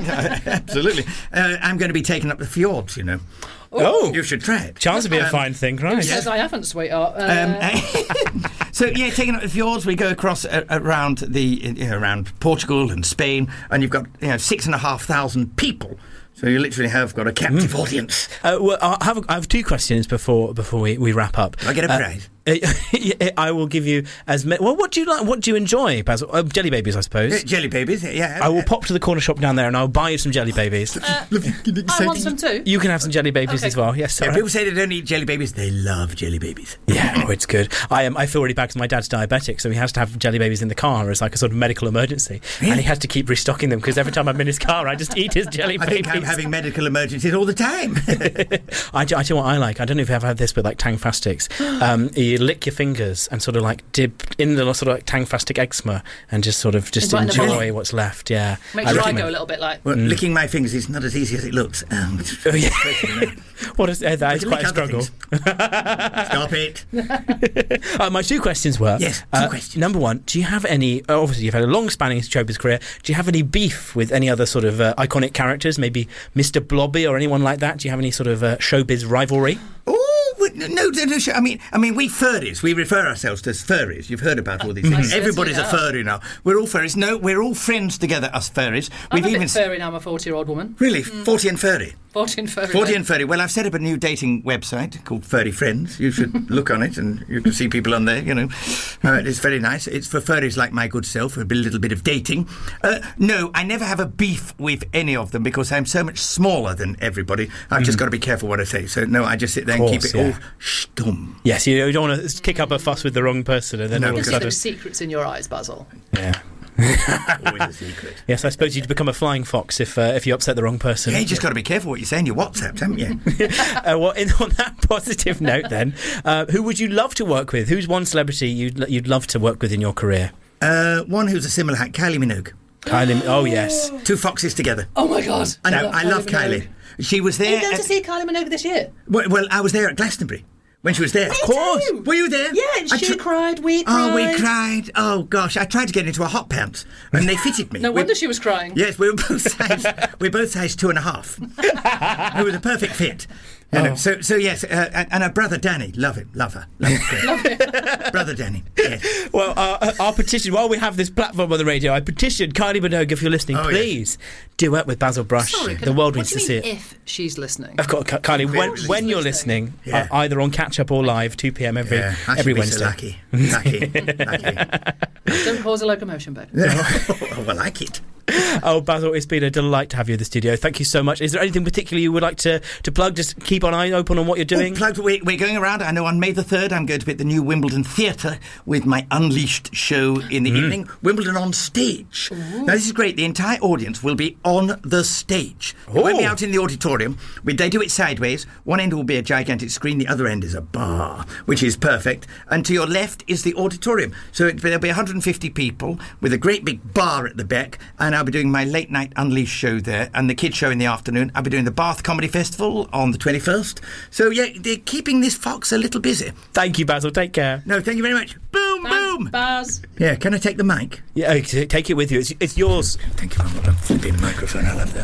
Absolutely. I'm going to be taking up the fjords, you know. Oh, you should try it. Chance would be a fine thing, right? Who says I haven't, sweetheart? So yeah, taking up the fjords, we go across around Portugal and Spain, and you've got 6,500 people. So you literally have got a captive audience. Well, I have two questions before we wrap up. I get a prize. I will give you as many. Well, what do you like? What do you enjoy, Basil? Jelly babies, I suppose. Jelly babies, yeah. I will pop to the corner shop down there and I'll buy you some jelly babies. I want some too. You can have some jelly babies as well. Yes, yeah, people say they don't eat jelly babies. They love jelly babies. Yeah, it's good. I feel really bad because my dad's diabetic, so he has to have jelly babies in the car as like a sort of medical emergency, and he has to keep restocking them because every time I'm in his car, I just eat his jelly babies. I think I'm having medical emergencies all the time. I tell you what I like. I don't know if you've ever had this with like Tangfastics. You lick your fingers and sort of like dip in the sort of like Tangfastic eczema and just enjoy what's left. Yeah, make sure I go a little bit like. Well, licking my fingers is not as easy as it looks. Oh, yeah. What is that? It's quite a struggle. Stop it. My two questions were: yes, two questions. Number one, do you have any? Obviously, you've had a long-spanning showbiz career. Do you have any beef with any other sort of iconic characters? Maybe Mr. Blobby or anyone like that? Do you have any sort of showbiz rivalry? No. I mean, we furries. We refer ourselves to as furries. You've heard about all these things. Everybody's a furry now. We're all furries. No, we're all friends together, us furries. I'm a bit furry now. I'm a 40-year-old woman. Really? 40 and furry? 40 and furry. 40 and furry. Well, I've set up a new dating website called Furry Friends. You should look on it and you can see people on there, It's very nice. It's for furries like my good self, a little bit of dating. No, I never have a beef with any of them because I'm so much smaller than everybody. I've just got to be careful what I say. So, no, I just sit there and keep it all stum. Yes, you don't want to kick up a fuss with the wrong person and then all of a sudden... There's secrets in your eyes, Basil. Yeah. Always a secret. Yes, I suppose you'd become a flying fox if you upset the wrong person. Yeah, you just got to be careful what you say in your WhatsApps, haven't you? Well, on that positive note, then, who would you love to work with? Who's one celebrity you'd love to work with in your career? One who's a similar hat, Kylie Minogue. Oh yes, two foxes together. Oh my God! I love Kylie. She was there. Are you going to see Kylie Minogue this year? Well, I was there at Glastonbury. When she was there. Of course. Were you there? Yeah, and she cried, we cried. Oh, we cried. Oh, gosh. I tried to get into a hot pants, and they fitted me. No wonder she was crying. Yes, we were both size 2.5. It was a perfect fit. So yes, and her brother Danny, love her. Love her. Brother Danny, yes. Well, our petition, while we have this platform on the radio, I petitioned Kylie Minogue, if you're listening, please duet with Basil Brush. The world needs to see it. If she's listening? Of course, Kylie, when you're listening, either on Catch Up or Live, 2 p.m. every Wednesday. So lucky. Don't cause a locomotion, babe. Oh, I like it. Oh, Basil, it's been a delight to have you in the studio. Thank you so much. Is there anything particular you would like to plug? Just keep an eye open on what you're doing. We're going around. I know on May the 3rd I'm going to be at the new Wimbledon Theatre with my Unleashed show in the evening. Wimbledon on stage. Ooh. Now, this is great. The entire audience will be on the stage. It won't be out in the auditorium. They do it sideways. One end will be a gigantic screen. The other end is a bar, which is perfect. And to your left is the auditorium. So there'll be 150 people with a great big bar at the back, and I'll be doing my late night Unleashed show there and the kids show in the afternoon. I'll be doing the Bath Comedy Festival on the 21st. So yeah, they're keeping this fox a little busy. Thank you, Basil. Take care. No, thank you very much. Boom, boom. Baz. Yeah, can I take the mic? Yeah, take it with you. It's yours. Thank you. I'm flipping the microphone. I love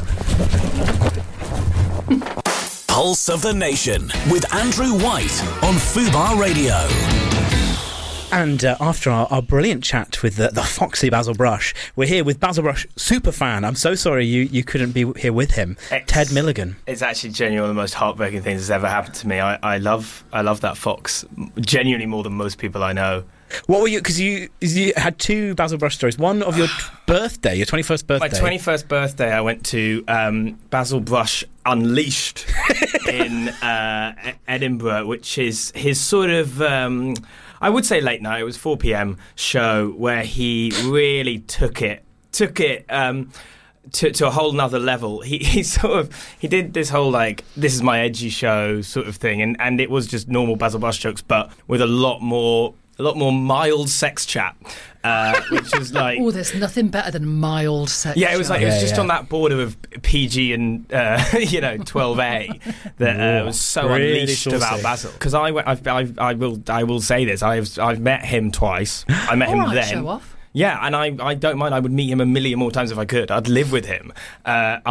that. Pulse of the Nation with Andrew White on Fubar Radio. And after our brilliant chat with the foxy Basil Brush, we're here with Basil Brush superfan. I'm so sorry you couldn't be here with him. Ted Milligan. It's actually genuinely one of the most heartbreaking things that's ever happened to me. I love that fox genuinely more than most people I know. What were you? Because you had two Basil Brush stories. One of your birthday, your 21st birthday. My 21st birthday, I went to Basil Brush Unleashed in Edinburgh, which is his sort of. I would say late night. It was 4 p.m. show where he really took it to a whole nother level. He did this whole like, this is my edgy show sort of thing, and it was just normal Basil Brush jokes, but with a lot more mild sex chat, which was like, oh, there's nothing better than mild sex. Yeah, it was like it was just on that border of PG and 12A that was so really unleashed saucy about Basil. Because I will say this, I've met him twice. I met him then. Show off. Yeah, and I don't mind. I would meet him a million more times if I could. I'd live with him.